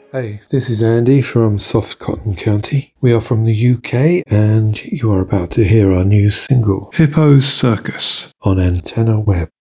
Hey, this is Andy from Soft Cotton County. We are from the UK, and you are about to hear our new single, Hippo's Circus, on Antenna Web.